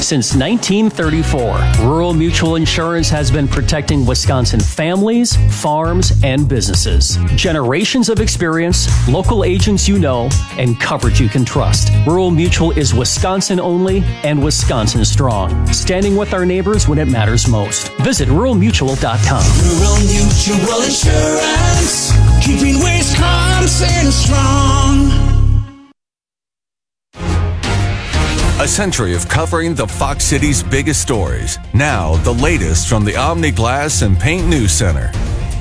Since 1934, Rural Mutual Insurance has been protecting Wisconsin families, farms, and businesses. Generations of experience, local agents you know, and coverage you can trust. Rural Mutual is Wisconsin only and Wisconsin strong, standing with our neighbors when it matters most. Visit ruralmutual.com. Rural Mutual Insurance, keeping Wisconsin strong. A century of covering the Fox City's biggest stories. Now, the latest from the Omni Glass and Paint News Center.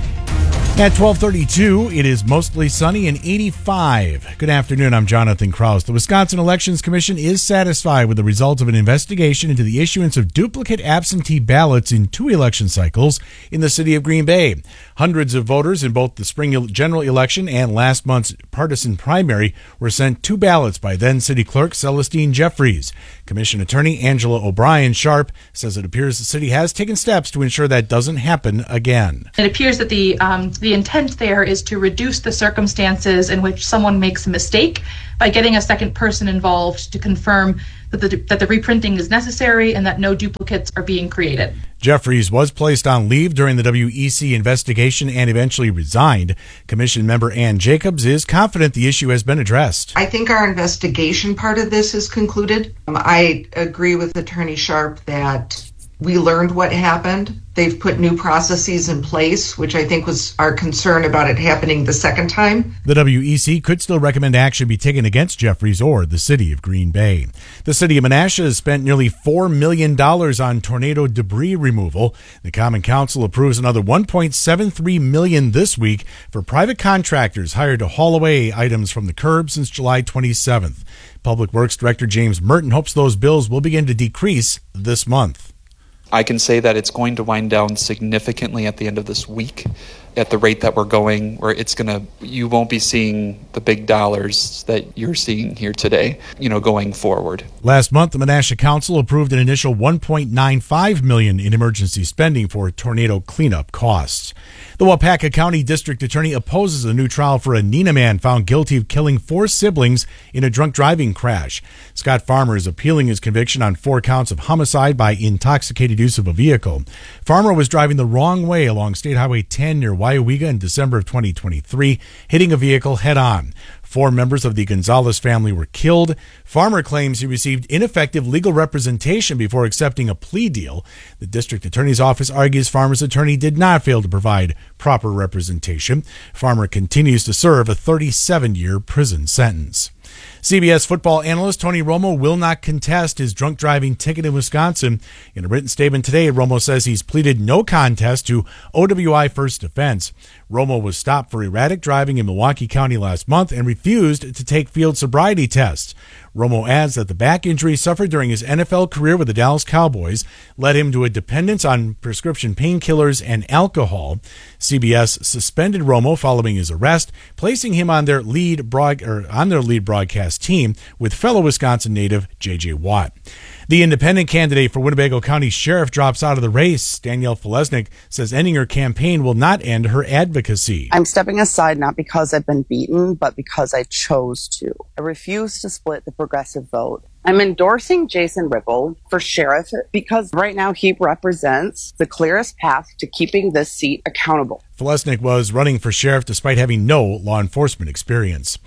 At 12:32, it is mostly sunny and 85. Good afternoon, I'm Jonathan Kraus. The Wisconsin Elections Commission is satisfied with the result of an investigation into the issuance of duplicate absentee ballots in 2 election cycles in the city of Green Bay. Hundreds of voters in both the spring general election and last month's partisan primary were sent 2 ballots by then City Clerk Celestine Jeffries. Commission Attorney Angela O'Brien Sharp says it appears the city has taken steps to ensure that doesn't happen again. It appears that the intent there is to reduce the circumstances in which someone makes a mistake by getting a second person involved to confirm that the reprinting is necessary and that no duplicates are being created. Jeffries was placed on leave during the WEC investigation and eventually resigned. Commission member Ann Jacobs is confident the issue has been addressed. I think our investigation part of this is concluded. I agree with Attorney Sharp that we learned what happened. They've put new processes in place, which I think was our concern about it happening the second time. The WEC could still recommend action be taken against Jeffries or the city of Green Bay. The city of Menasha has spent nearly $4 million on tornado debris removal. The Common Council approves another $1.73 million this week for private contractors hired to haul away items from the curb since July 27th. Public Works Director James Merton hopes those bills will begin to decrease this month. I can say that it's going to wind down significantly at the end of this week. At the rate that we're going, where you won't be seeing the big dollars that you're seeing here today, going forward. Last month, the Menasha Council approved an initial $1.95 million in emergency spending for tornado cleanup costs. The Waupaca County District Attorney opposes a new trial for a Neenah man found guilty of killing 4 siblings in a drunk driving crash. Scott Farmer is appealing his conviction on 4 counts of homicide by intoxicated use of a vehicle. Farmer was driving the wrong way along State Highway 10 near Waiawega in December of 2023, hitting a vehicle head-on. 4 members of the Gonzalez family were killed. Farmer claims he received ineffective legal representation before accepting a plea deal. The district attorney's office argues Farmer's attorney did not fail to provide proper representation. Farmer continues to serve a 37-year prison sentence. CBS football analyst Tony Romo will not contest his drunk driving ticket in Wisconsin. In a written statement today, Romo says he's pleaded no contest to OWI first offense. Romo was stopped for erratic driving in Milwaukee County last month and refused to take field sobriety tests. Romo adds that the back injury suffered during his NFL career with the Dallas Cowboys led him to a dependence on prescription painkillers and alcohol. CBS suspended Romo following his arrest, placing him on their lead broadcast team with fellow Wisconsin native J.J. Watt. The independent candidate for Winnebago County Sheriff drops out of the race. Danielle Falesnik says ending her campaign will not end her advocacy. I'm stepping aside not because I've been beaten, but because I chose to. I refuse to split the progressive vote. I'm endorsing Jason Ripple for sheriff because right now he represents the clearest path to keeping this seat accountable. Falesnik was running for sheriff despite having no law enforcement experience.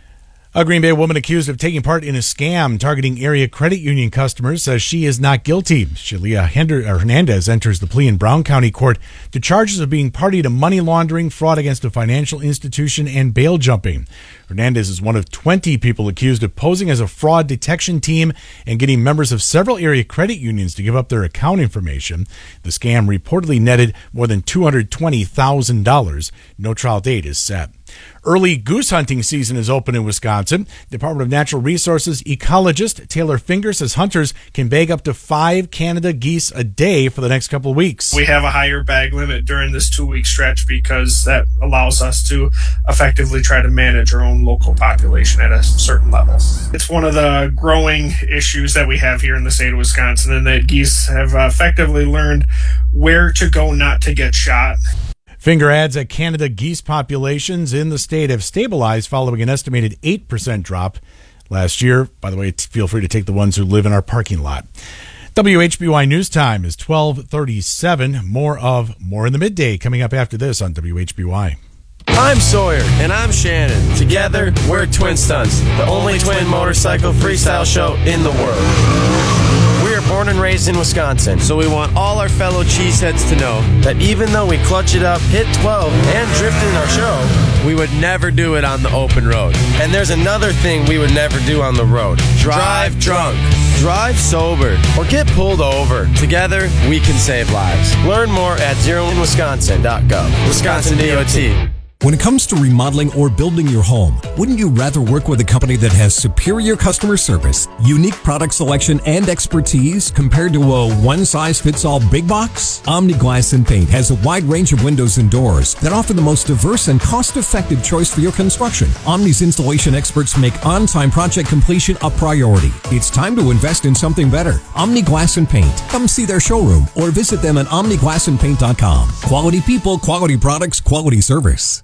A Green Bay woman accused of taking part in a scam targeting area credit union customers says she is not guilty. Shalia Hernandez enters the plea in Brown County Court to charges of being party to money laundering, fraud against a financial institution, and bail jumping. Hernandez is one of 20 people accused of posing as a fraud detection team and getting members of several area credit unions to give up their account information. The scam reportedly netted more than $220,000. No trial date is set. Early goose hunting season is open in Wisconsin. Department of Natural Resources ecologist Taylor Finger says hunters can bag up to 5 Canada geese a day for the next couple of weeks. We have a higher bag limit during this 2-week stretch because that allows us to effectively try to manage our own local population at a certain level. It's one of the growing issues that we have here in the state of Wisconsin, and that geese have effectively learned where to go not to get shot. Finger adds that Canada geese populations in the state have stabilized following an estimated 8% drop last year. By the way, feel free to take the ones who live in our parking lot. WHBY News Time is 12:37. More in the midday coming up after this on WHBY. I'm Sawyer. And I'm Shannon. Together, we're Twin Stunts, the only twin motorcycle freestyle show in the world. We are born and raised in Wisconsin, so we want all our fellow cheeseheads to know that even though we clutch it up, hit 12, and drift in our show, we would never do it on the open road. And there's another thing we would never do on the road. Drive drunk. Drive sober. Or get pulled over. Together, we can save lives. Learn more at zeroinwisconsin.gov. Wisconsin DOT. When it comes to remodeling or building your home, wouldn't you rather work with a company that has superior customer service, unique product selection, and expertise compared to a one-size-fits-all big box? Omni Glass and Paint has a wide range of windows and doors that offer the most diverse and cost-effective choice for your construction. Omni's installation experts make on-time project completion a priority. It's time to invest in something better. Omni Glass and Paint. Come see their showroom or visit them at omniglassandpaint.com. Quality people, quality products, quality service.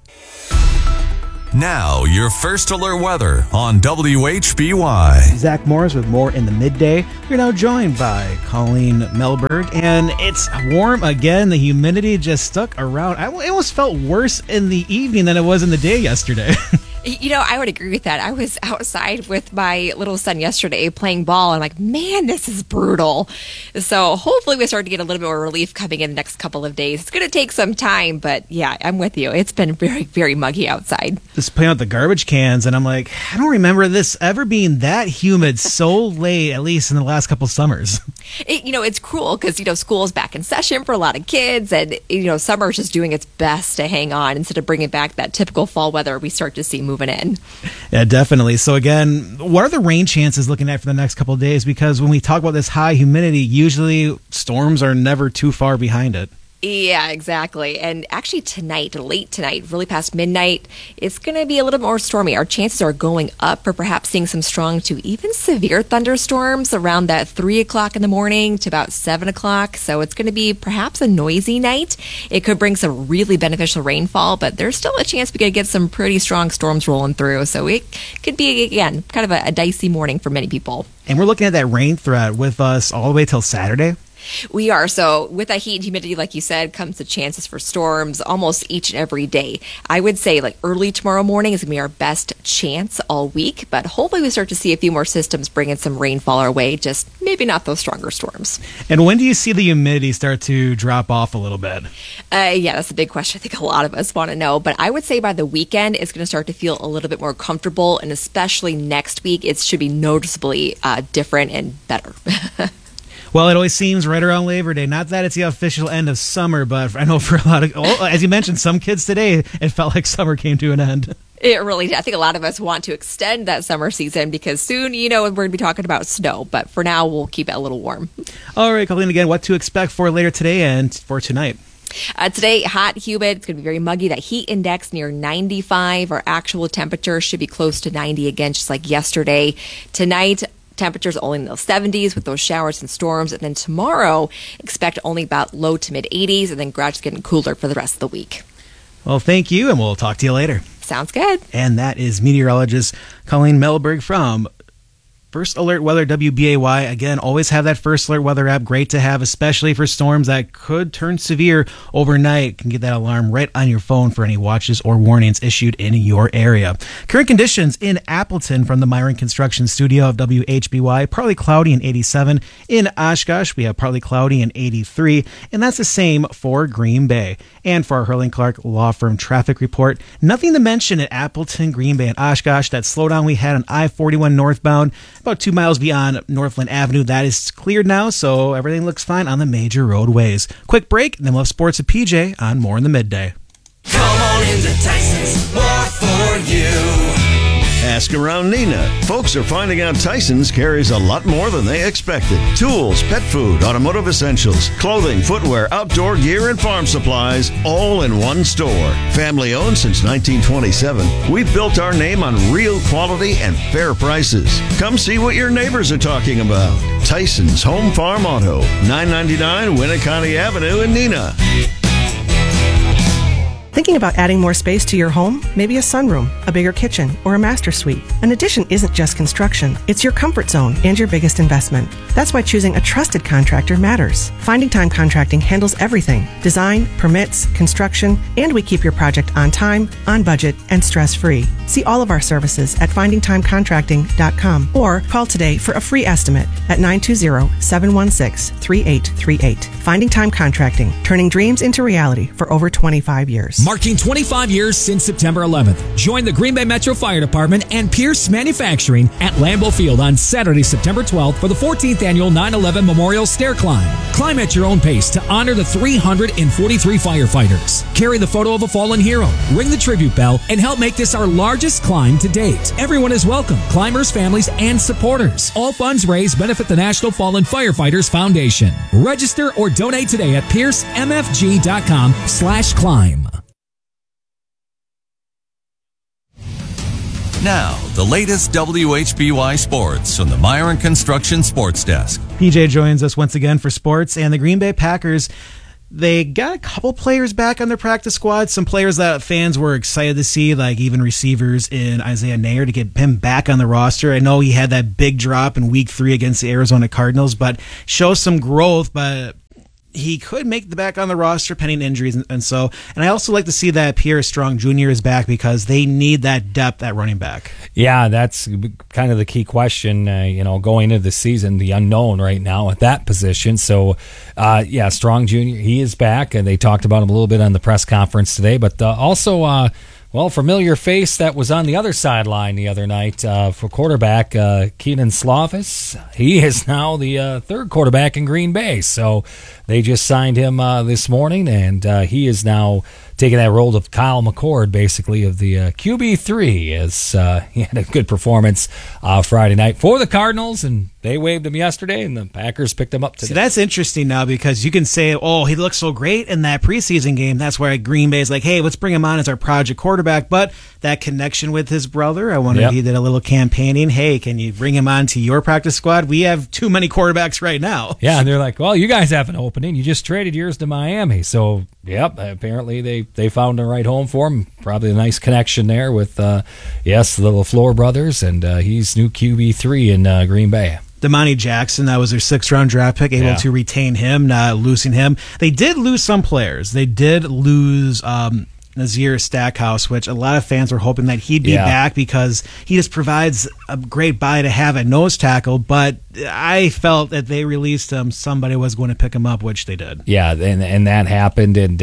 Now, your first alert weather on WHBY. Zach Morris with more in the midday. We're now joined by Colleen Melberg, and it's warm again. The humidity just stuck around. It almost felt worse in the evening than it was in the day yesterday. You know, I would agree with that. I was outside with my little son yesterday playing ball. And I'm like, man, this is brutal. So hopefully we start to get a little bit more relief coming in the next couple of days. It's going to take some time, but yeah, I'm with you. It's been very, very muggy outside. Just playing out the garbage cans, and I'm like, I don't remember this ever being that humid so late, at least in the last couple summers. It's cruel because, school's back in session for a lot of kids, and, summer is just doing its best to hang on instead of bringing back that typical fall weather we start to see moving in. Yeah, definitely. So again, what are the rain chances looking at for the next couple of days? Because when we talk about this high humidity, usually storms are never too far behind it. Yeah, exactly. And actually tonight, late tonight, really past midnight, it's going to be a little more stormy. Our chances are going up for perhaps seeing some strong to even severe thunderstorms around that 3 o'clock in the morning to about 7 o'clock. So it's going to be perhaps a noisy night. It could bring some really beneficial rainfall, but there's still a chance we could get some pretty strong storms rolling through. So it could be, again, kind of a dicey morning for many people. And we're looking at that rain threat with us all the way till Saturday. We are. So with that heat and humidity, like you said, comes the chances for storms almost each and every day. I would say like early tomorrow morning is going to be our best chance all week, but hopefully we start to see a few more systems bringing some rainfall our way, just maybe not those stronger storms. And when do you see the humidity start to drop off a little bit? Yeah, that's a big question. I think a lot of us want to know, but I would say by the weekend, it's going to start to feel a little bit more comfortable, and especially next week, it should be noticeably different and better. Well, it always seems right around Labor Day. Not that it's the official end of summer, but I know for a lot of, as you mentioned, some kids today, it felt like summer came to an end. It really did. I think a lot of us want to extend that summer season because soon, we're going to be talking about snow. But for now, we'll keep it a little warm. All right, Colleen, again, what to expect for later today and for tonight? Today, hot, humid. It's going to be very muggy. That heat index near 95. Our actual temperature should be close to 90 again, just like yesterday. Tonight, temperatures only in the 70s with those showers and storms. And then tomorrow, expect only about low to mid 80s and then gradually getting cooler for the rest of the week. Well, thank you, and we'll talk to you later. Sounds good. And that is meteorologist Colleen Melberg from First Alert Weather WBAY. Again, always have that First Alert Weather app. Great to have, especially for storms that could turn severe overnight. You can get that alarm right on your phone for any watches or warnings issued in your area. Current conditions in Appleton from the Myron Construction Studio of WHBY. Partly cloudy and 87. In Oshkosh, we have partly cloudy and 83. And that's the same for Green Bay. And for our Hurling Clark Law Firm traffic report, nothing to mention at Appleton, Green Bay, and Oshkosh. That slowdown we had on I-41 northbound, about 2 miles beyond Northland Avenue. That is cleared now, so everything looks fine on the major roadways. Quick break, and then we'll have sports at PJ on More in the Midday. Come on into Tyson's, more for you. Ask around Neenah. Folks are finding out Tyson's carries a lot more than they expected. Tools, pet food, automotive essentials, clothing, footwear, outdoor gear, and farm supplies, all in one store. Family owned since 1927, we've built our name on real quality and fair prices. Come see what your neighbors are talking about. Tyson's Home Farm Auto, 999 Winneconne Avenue in Neenah. Think Thinking about adding more space to your home? Maybe a sunroom, a bigger kitchen, or a master suite. An addition isn't just construction. It's your comfort zone and your biggest investment. That's why choosing a trusted contractor matters. Finding Time Contracting handles everything: design, permits, construction, and we keep your project on time, on budget, and stress-free. See all of our services at findingtimecontracting.com or call today for a free estimate at 920-716-3838. Finding Time Contracting, turning dreams into reality for over 25 years. Marking 25 years since September 11th. Join the Green Bay Metro Fire Department and Pierce Manufacturing at Lambeau Field on Saturday, September 12th for the 14th annual 9/11 Memorial Stair Climb. Climb at your own pace to honor the 343 firefighters. Carry the photo of a fallen hero, ring the tribute bell, and help make this our largest climb to date. Everyone is welcome, climbers, families, and supporters. All funds raised benefit the National Fallen Firefighters Foundation. Register or donate today at piercemfg.com/climb. Now, the latest WHBY sports from the Myron Construction Sports Desk. PJ joins us once again for sports, and the Green Bay Packers, they got a couple players back on their practice squad, some players that fans were excited to see, like even receivers in Isaiah Nayer, to get him back on the roster. I know he had that big drop in week 3 against the Arizona Cardinals, but shows some growth, but he could make the back on the roster pending injuries and I also like to see that Pierre Strong Jr. is back because they need that depth at running back. Yeah, that's kind of the key question, going into the season, the unknown right now at that position. So, Strong Jr., he is back, and they talked about him a little bit on the press conference today, but also familiar face that was on the other sideline the other night for quarterback Keenan Slovis. He is now the third quarterback in Green Bay. So they just signed him this morning, and he is now taking that role of Kyle McCord, basically, of the QB3, as he had a good performance Friday night for the Cardinals, and they waived him yesterday, and the Packers picked him up today. See, that's interesting now because you can say, he looks so great in that preseason game. That's why Green Bay is like, hey, let's bring him on as our project quarterback. But that connection with his brother, I wonder if he did a little campaigning. Hey, can you bring him on to your practice squad? We have too many quarterbacks right now. Yeah, and they're like, well, you guys have an opening. You just traded yours to Miami. So, apparently they found the right home for him. Probably a nice connection there with, the LaFleur brothers, and he's new QB3 in Green Bay. Damani Jackson, that was their 6th-round draft pick, able to retain him, not losing him. They did lose some players. They did lose Nazir Stackhouse, which a lot of fans were hoping that he'd be back because he just provides a great body to have at nose tackle, but I felt that they released him, somebody was going to pick him up, which they did. Yeah, and that happened, and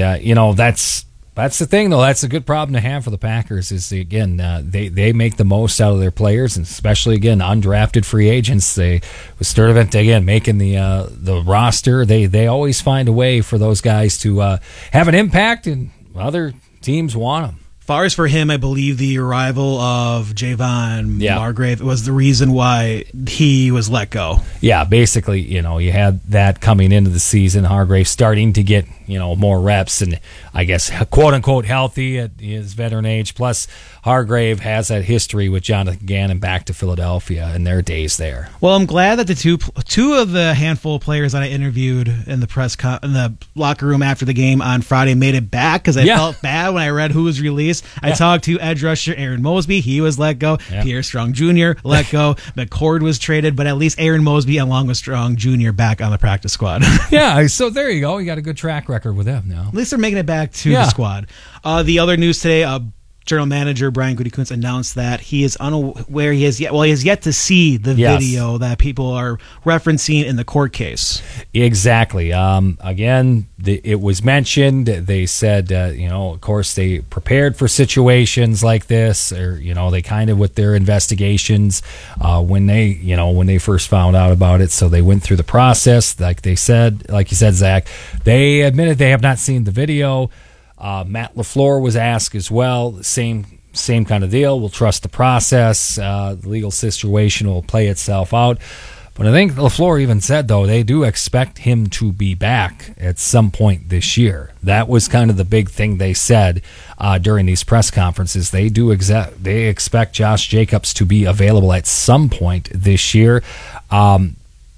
that's the thing, though. That's a good problem to have for the Packers is, again, they make the most out of their players, and especially, again, undrafted free agents. They, with Sturdivant, again, making the roster, they always find a way for those guys to have an impact, and other teams want them. Far as for him, I believe the arrival of Javon Margrave was the reason why he was let go. Yeah, basically, you had that coming into the season. Hargrave starting to get, more reps and, I guess, quote-unquote healthy at his veteran age. Plus, Hargrave has that history with Jonathan Gannon back to Philadelphia in their days there. Well, I'm glad that the two of the handful of players that I interviewed in the in the locker room after the game on Friday made it back because I felt bad when I read who was released. I talked to edge rusher Aaron Mosby. He was let go. Pierre Strong Jr. let go. McCord was traded, but at least Aaron Mosby along with Strong Jr. back on the practice squad. So there you go. You got a good track record with them now. At least they're making it back to the squad. The other news today, General Manager Brian Gutekunst announced that he is unaware. He has yet to see the video that people are referencing in the court case. Exactly. Again, it was mentioned. They said, of course, they prepared for situations like this, or they kind of with their investigations when they first found out about it. So they went through the process, like you said, Zach. They admitted they have not seen the video. Matt LaFleur was asked as well. Same kind of deal. We'll trust the process. The legal situation will play itself out. But I think LaFleur even said, though, they do expect him to be back at some point this year. That was kind of the big thing they said during these press conferences. They expect Josh Jacobs to be available at some point this year.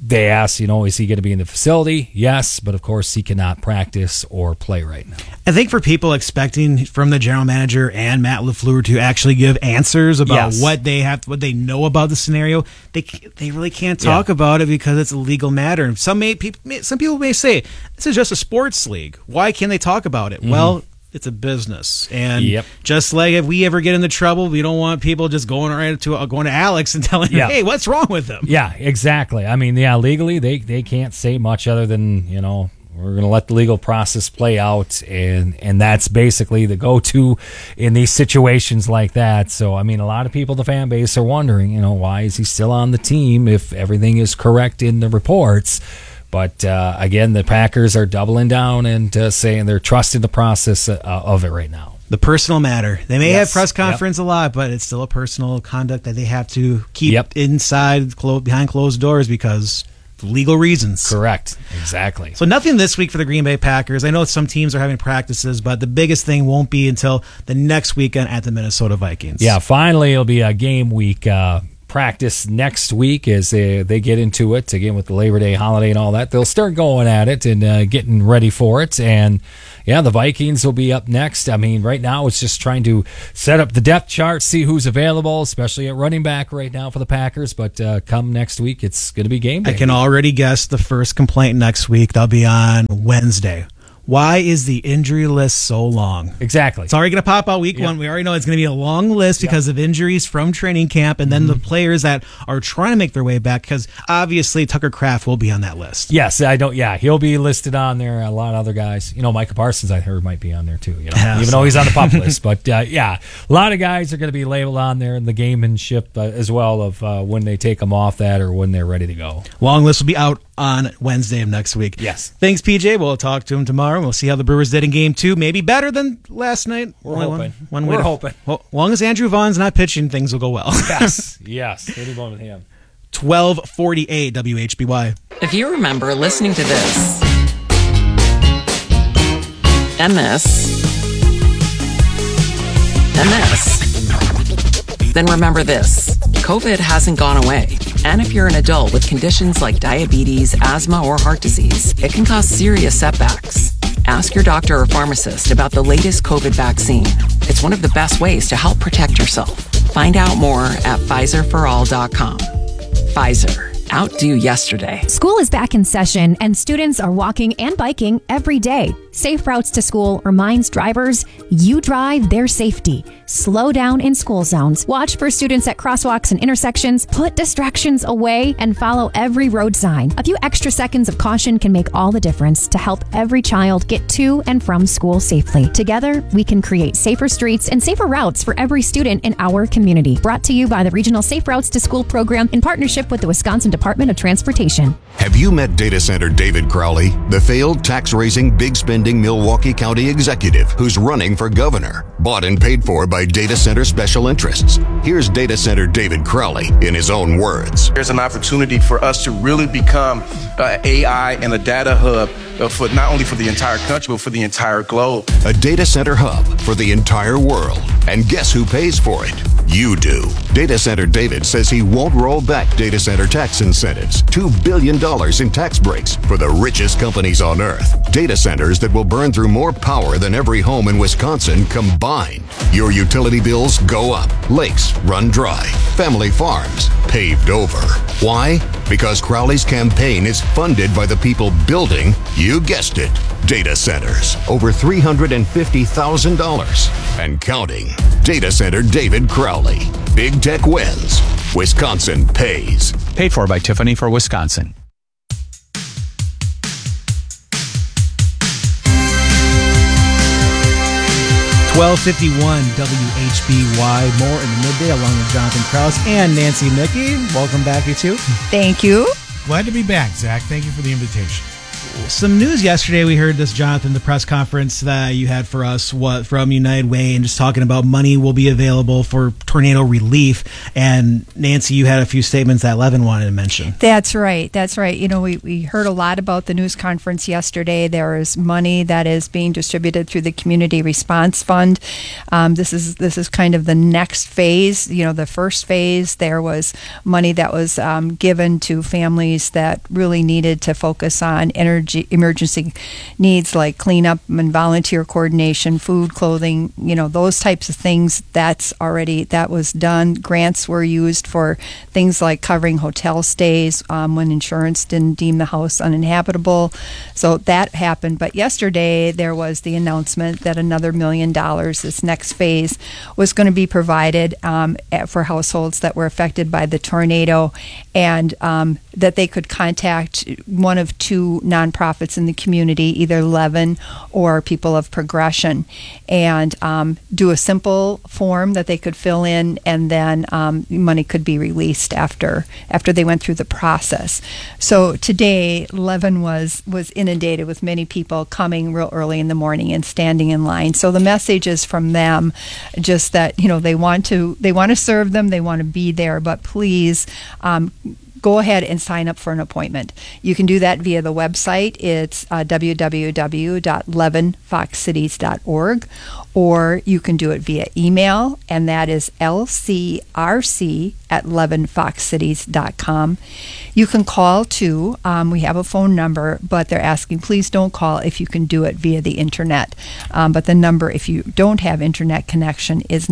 they asked, is he going to be in the facility? Yes, but of course he cannot practice or play right now. I think for people expecting from the general manager and Matt LaFleur to actually give answers about what they know about the scenario, they really can't talk about it because it's a legal matter. Some people may say this is just a sports league. Why can't they talk about it? Well, it's a business, and just like if we ever get into trouble, we don't want people just going to Alex and telling him, "Hey, what's wrong with them?" Yeah, exactly. I mean, legally they can't say much other than we're going to let the legal process play out, and that's basically the go-to in these situations like that. So, I mean, a lot of people, the fan base, are wondering, why is he still on the team if everything is correct in the reports? But again, the Packers are doubling down and saying they're trusting the process of it right now. The personal matter. They may have press conference a lot, but it's still a personal conduct that they have to keep inside, behind closed doors because legal reasons. Correct. Exactly. So nothing this week for the Green Bay Packers. I know some teams are having practices, but the biggest thing won't be until the next weekend at the Minnesota Vikings. Yeah, finally it'll be a game week practice next week as they get into it again with the Labor Day holiday and all that. They'll start going at it and getting ready for it. And the Vikings will be up next. I mean, right now it's just trying to set up the depth chart, see who's available, especially at running back right now for the Packers. But come next week, it's going to be game day. I can already guess the first complaint next week. They'll be on Wednesday. Why is the injury list so long? Exactly. It's already going to pop out week one. We already know it's going to be a long list because of injuries from training camp and then the players that are trying to make their way back, because obviously Tucker Kraft will be on that list. Yes, he'll be listed on there. A lot of other guys. Micah Parsons, I heard, might be on there too, even though he's on the PUP list. But a lot of guys are going to be labeled on there in the gamemanship as well of when they take them off that or when they're ready to go. Long list will be out on Wednesday of next week. Yes. Thanks, PJ. We'll talk to him tomorrow. We'll see how the Brewers did in Game 2. Maybe better than last night. We're hoping. We're hoping. Well, as long as Andrew Vaughn's not pitching, things will go well. Yes. Anyone with him. 12:48 WHBY. If you remember listening to this and this and this, then remember this. COVID hasn't gone away. And if you're an adult with conditions like diabetes, asthma, or heart disease, it can cause serious setbacks. Ask your doctor or pharmacist about the latest COVID vaccine. It's one of the best ways to help protect yourself. Find out more at PfizerForAll.com. Pfizer. Outdo yesterday. School is back in session and students are walking and biking every day. Safe Routes to School reminds drivers, you drive their safety. Slow down in school zones. Watch for students at crosswalks and intersections. Put distractions away and follow every road sign. A few extra seconds of caution can make all the difference to help every child get to and from school safely. Together, we can create safer streets and safer routes for every student in our community. Brought to you by the Regional Safe Routes to School program in partnership with the Wisconsin Department of Transportation. Have you met Data Center David Crowley, the failed tax-raising, big-spending Milwaukee County executive who's running for governor? Bought and paid for by Data Center special interests. Here's Data Center David Crowley in his own words. There's an opportunity for us to really become an AI and a data hub for not only for the entire country, but for the entire globe. A data center hub for the entire world. And guess who pays for it? You do. Data Center David says he won't roll back data center tax incentives. $2 billion in tax breaks for the richest companies on earth. Data centers that will burn through more power than every home in Wisconsin combined. Your utility bills go up. Lakes run dry. Family farms paved over. Why? Because Crowley's campaign is funded by the people building, you guessed it, data centers. Over $350,000 and counting. Data Center David Crowley. Big tech wins. Wisconsin pays. Paid for by Tiffany for Wisconsin. $12:51 WHBY. More in the midday along with Jonathan Krause and Nancy Mickey. Welcome back, you two. Thank you. Glad to be back, Zach. Thank you for the invitation. some news yesterday. We heard this, Jonathan, the press conference that you had for us from United Way, and just talking about money will be available for tornado relief. And Nancy, you had a few statements that Levin wanted to mention. That's right. You know, we heard a lot about the news conference yesterday. There is money that is being distributed through the Community Response Fund. This is kind of the next phase. You know, the first phase, there was money that was given to families that really needed to focus on emergency needs like cleanup and volunteer coordination, food, clothing, you know, those types of things. That was done. Grants were used for things like covering hotel stays when insurance didn't deem the house uninhabitable. So that happened. But yesterday there was the announcement that another $1 million, this next phase, was going to be provided for households that were affected by the tornado, and that they could contact one of two nonprofits in the community, either Levin or People of Progression, and do a simple form that they could fill in, and then money could be released after they went through the process. So today, Levin was inundated with many people coming real early in the morning and standing in line. So the message is from them, just that, you know, they want to serve them, they want to be there, but please go ahead and sign up for an appointment. You can do that via the website. It's www.levinfoxcities.org, or you can do it via email, and that is lcrc@levinfoxcities.com. You can call too. We have a phone number, but they're asking, please don't call if you can do it via the internet. But the number, if you don't have internet connection, is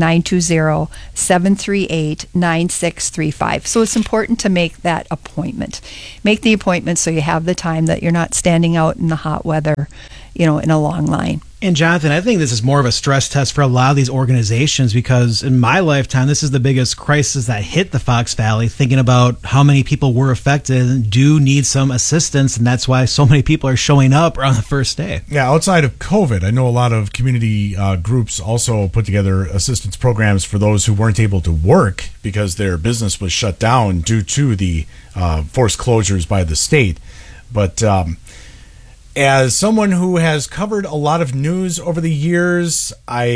920-738-9635. So it's important to make that appointment. Make the appointment so you have the time, that you're not standing out in the hot weather, you know, in a long line. And Jonathan, I think this is more of a stress test for a lot of these organizations, because in my lifetime, this is the biggest crisis that hit the Fox Valley, thinking about how many people were affected and do need some assistance. And that's why so many people are showing up on the first day. Yeah, outside of COVID, I know a lot of community groups also put together assistance programs for those who weren't able to work because their business was shut down due to the forced closures by the state. But as someone who has covered a lot of news over the years,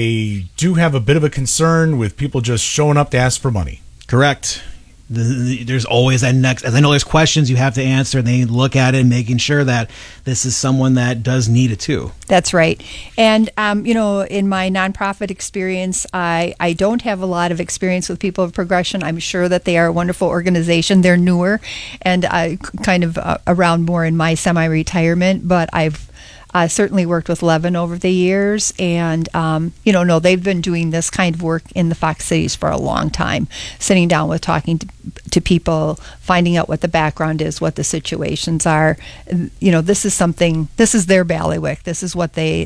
I do have a bit of a concern with people just showing up to ask for money. Correct. There's always that next, as I know there's questions you have to answer, and they look at it and making sure that this is someone that does need it too. That's right. And, you know, in my nonprofit experience, I don't have a lot of experience with People of Progression. I'm sure that they are a wonderful organization. They're newer and kind of around more in my semi-retirement, but I've certainly worked with Levin over the years, and they've been doing this kind of work in the Fox Cities for a long time, sitting down with talking to people, finding out what the background is, what the situations are. You know, this is their bailiwick. This is what they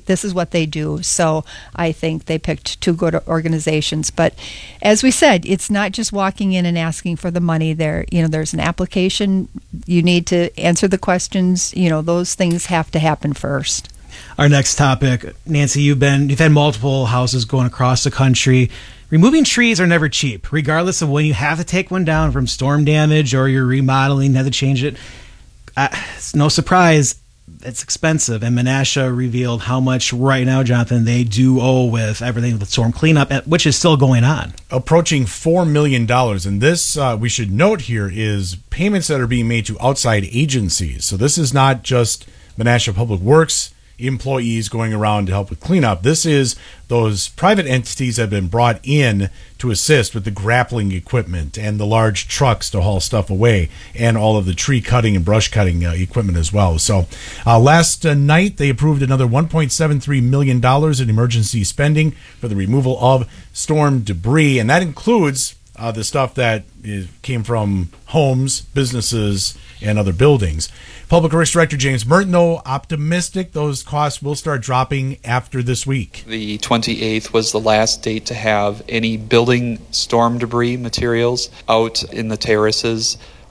do. So I think they picked two good organizations. But as we said, it's not just walking in and asking for the money. There's an application. You need to answer the questions. You know, those things have to happen first. Our next topic, Nancy, you've had multiple houses going across the country. Removing trees are never cheap, regardless of when you have to take one down from storm damage or you're remodeling, have to change it. It's no surprise, it's expensive. And Menasha revealed how much right now, Jonathan, they do owe with everything with storm cleanup, which is still going on. Approaching $4 million. And this, we should note here, is payments that are being made to outside agencies. So this is not just Menasha Public Works employees going around to help with cleanup. This is those private entities that have been brought in to assist with the grappling equipment and the large trucks to haul stuff away, and all of the tree cutting and brush cutting equipment as well. So last night they approved another $1.73 million in emergency spending for the removal of storm debris, and that includes the stuff that came from homes, businesses, and other buildings. Public Works Director James Merton, though, optimistic those costs will start dropping after this week. The 28th was the last date to have any building storm debris materials out in the terraces.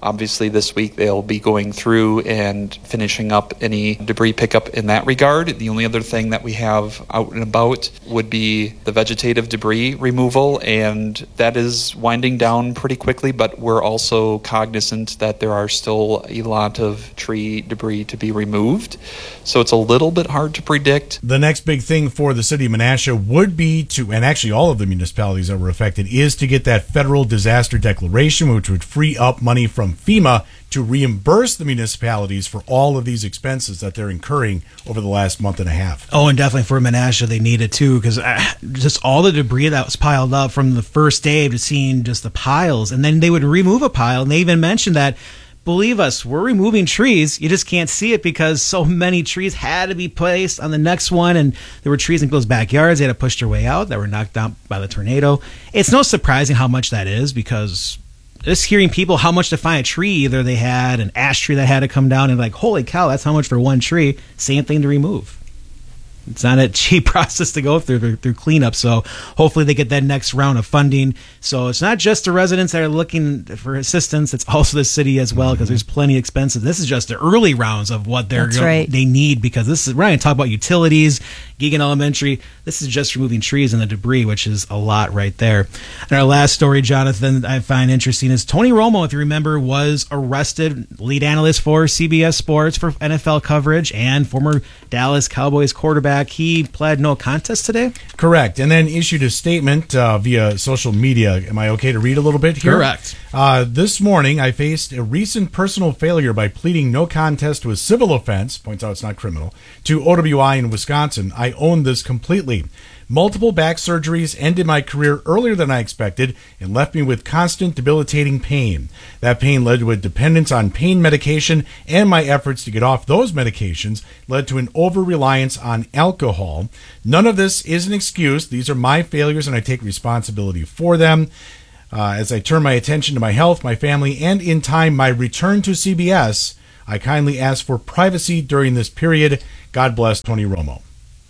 Obviously, this week they'll be going through and finishing up any debris pickup in that regard. The only other thing that we have out and about would be the vegetative debris removal, and that is winding down pretty quickly, but we're also cognizant that there are still a lot of tree debris to be removed. So it's a little bit hard to predict. The next big thing for the city of Menasha would be to, and actually all of the municipalities that were affected, is to get that federal disaster declaration, which would free up money from FEMA to reimburse the municipalities for all of these expenses that they're incurring over the last month and a half. Oh, and definitely for Menasha, they need it too, because just all the debris that was piled up from the first day of seeing just the piles, and then they would remove a pile, and they even mentioned that, believe us, we're removing trees. You just can't see it because so many trees had to be placed on the next one, and there were trees in people's backyards. They had to push their way out that were knocked down by the tornado. It's no surprising how much that is, because just hearing people how much to find a tree, either they had an ash tree that had to come down and like, holy cow, that's how much for one tree. Same thing to remove. It's not a cheap process to go through cleanup. So hopefully they get that next round of funding. So it's not just the residents that are looking for assistance. It's also the city as well, because there's plenty of expenses. This is just the early rounds of what they need, because this is, we're not going to talk about utilities, Geoghegan Elementary. This is just removing trees and the debris, which is a lot right there. And our last story, Jonathan, I find interesting is Tony Romo, if you remember, was arrested, lead analyst for CBS Sports for NFL coverage and former Dallas Cowboys quarterback. He pled no contest today? Correct. And then issued a statement via social media. Am I okay to read a little bit here? Correct. This morning, I faced a recent personal failure by pleading no contest to a civil offense, points out it's not criminal, to OWI in Wisconsin. I own this completely. Multiple back surgeries ended my career earlier than I expected and left me with constant debilitating pain. That pain led to a dependence on pain medication, and my efforts to get off those medications led to an over-reliance on alcohol. None of this is an excuse. These are my failures, and I take responsibility for them. As I turn my attention to my health, my family, and in time my return to CBS, I kindly ask for privacy during this period. God bless, Tony Romo.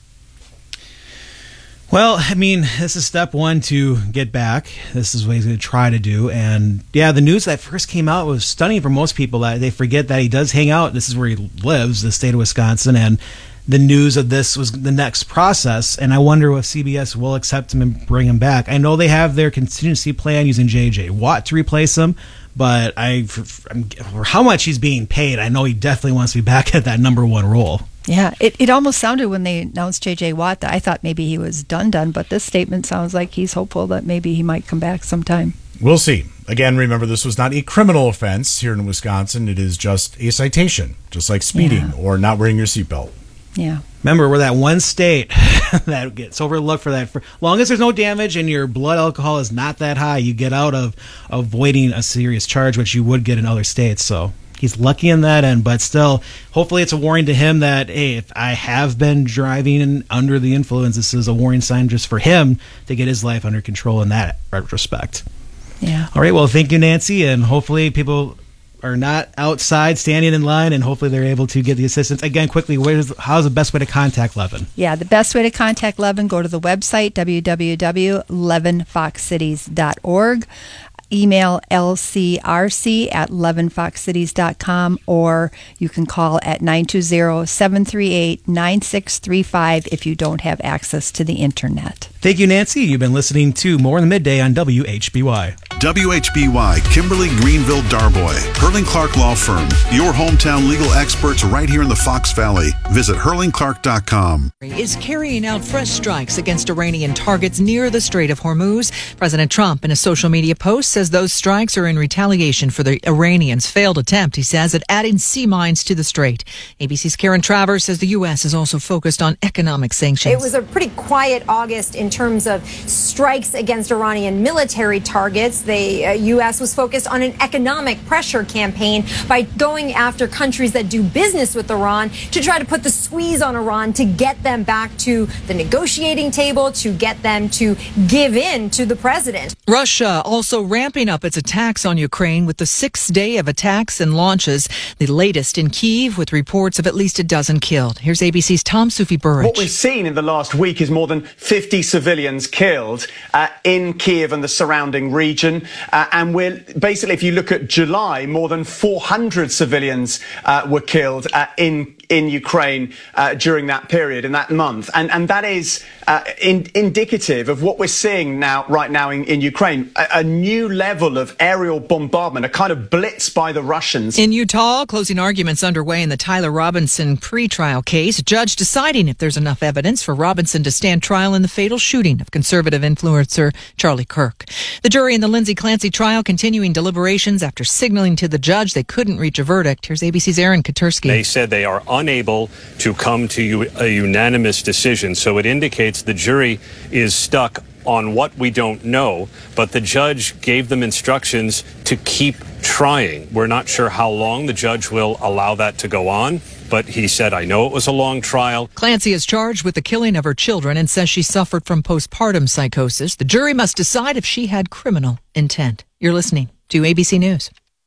Well, I mean, this is step one to get back. This is what he's going to try to do. And yeah, the news that first came out was stunning for most people. That they forget that he does hang out. This is where he lives, the state of Wisconsin. And the news of this was the next process. And I wonder if CBS will accept him and bring him back. I know they have their contingency plan using J.J. Watt to replace him. But for how much he's being paid, I know he definitely wants to be back at that number one role. Yeah, it almost sounded when they announced J.J. Watt that I thought maybe he was done, but this statement sounds like he's hopeful that maybe he might come back sometime. We'll see. Again, remember, this was not a criminal offense here in Wisconsin. It is just a citation, just like speeding or not wearing your seatbelt. Yeah. Remember, we're that one state that gets overlooked for that. For long as there's no damage and your blood alcohol is not that high, you get out of avoiding a serious charge, which you would get in other states. So he's lucky in that end, but still, hopefully it's a warning to him that, hey, if I have been driving under the influence, this is a warning sign just for him to get his life under control in that respect. Yeah. All right, well, thank you, Nancy, and hopefully people are not outside standing in line, and hopefully they're able to get the assistance. Again, quickly, how's the best way to contact Levin? Yeah, the best way to contact Levin, go to the website, www.levinfoxcities.org. Email lcrc@levinfoxcities.com, or you can call at 920-738-9635 if you don't have access to the internet. Thank you, Nancy. You've been listening to More in the Midday on WHBY. WHBY, Kimberly Greenville Darboy, Hurling Clark Law Firm, your hometown legal experts right here in the Fox Valley. Visit hurlingclark.com. Is carrying out fresh strikes against Iranian targets near the Strait of Hormuz. President Trump, in a social media post, says those strikes are in retaliation for the Iranians' failed attempt, he says, at adding sea mines to the strait. ABC's Karen Travers says the U.S. is also focused on economic sanctions. It was a pretty quiet August in terms of strikes against Iranian military targets. The U.S. was focused on an economic pressure campaign by going after countries that do business with Iran to try to put the squeeze on Iran to get them back to the negotiating table, to get them to give in to the president. Russia also ramping up its attacks on Ukraine with the sixth day of attacks and launches, the latest in Kyiv with reports of at least a dozen killed. Here's ABC's Tom Sufi Burrich. What we've seen in the last week is more than 50 civilians civilians killed in Kiev and the surrounding region. And we're basically, if you look at July, more than 400 civilians were killed in Ukraine during that period, in that month. And that is indicative of what we're seeing right now in Ukraine, a new level of aerial bombardment, a kind of blitz by the Russians. In Utah, closing arguments underway in the Tyler Robinson pretrial case. A judge deciding if there's enough evidence for Robinson to stand trial in the fatal shooting of conservative influencer Charlie Kirk. The jury in the Lindsay Clancy trial continuing deliberations after signaling to the judge they couldn't reach a verdict. Here's ABC's Aaron Katursky. They said they are unable to come to a unanimous decision, so it indicates the jury is stuck on what we don't know, but the judge gave them instructions to keep trying. We're not sure how long the judge will allow that to go on, but he said, I know it was a long trial. Clancy is charged with the killing of her children and says she suffered from postpartum psychosis. The jury must decide if she had criminal intent. You're listening to ABC News.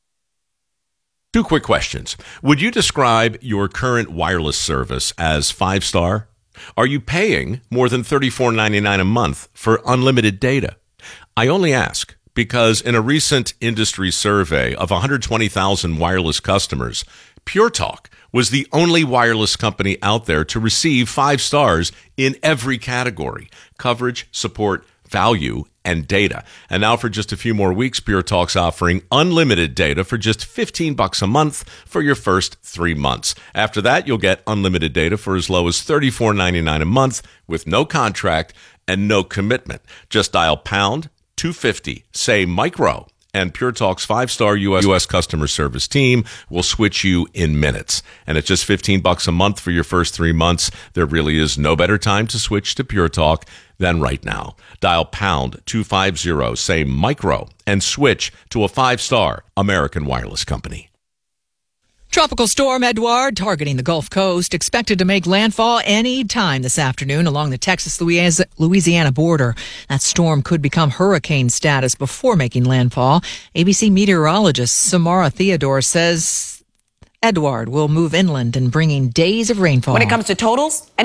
2 quick questions. Would you describe your current wireless service as 5-star? Are you paying more than $34.99 a month for unlimited data? I only ask because in a recent industry survey of 120,000 wireless customers, Pure Talk was the only wireless company out there to receive 5 stars in every category: coverage, support, value, and data. And now for just a few more weeks, Pure Talk's offering unlimited data for just $15 a month for your first 3 months. After that, you'll get unlimited data for as low as $34.99 a month with no contract and no commitment. Just dial pound 250, say micro, and Pure Talk's 5-star U.S. customer service team will switch you in minutes. And at just $15 a month for your first 3 months, there really is no better time to switch to Pure Talk than right now. Dial pound 250, say micro, and switch to a 5-star American wireless company. Tropical storm Edouard targeting the Gulf Coast, expected to make landfall any time this afternoon along the Texas-Louisiana border. That storm could become hurricane status before making landfall. ABC meteorologist Samara Theodore says Edouard will move inland and bringing days of rainfall. When it comes to totals,